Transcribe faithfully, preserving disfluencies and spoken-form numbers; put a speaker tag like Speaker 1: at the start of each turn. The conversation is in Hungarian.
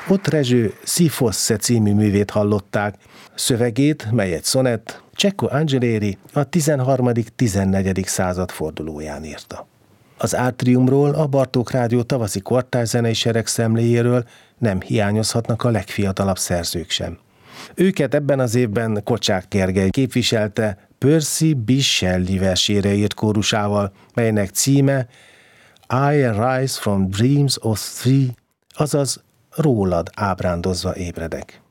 Speaker 1: Ott Rezső Si fosse című művét hallották, szövegét, mely egy szonett, Cecco Angelieri a tizenharmadik-tizennegyedik század fordulóján írta. Az átriumról, a Bartók Rádió tavaszi kortárszenei seregszemléjéről nem hiányozhatnak a legfiatalabb szerzők sem. Őket ebben az évben Kocsák Gergely képviselte Percy Bysshe Shelley versére írt kórusával, melynek címe I arise from dreams of thee, azaz rólad ábrándozva ébredek.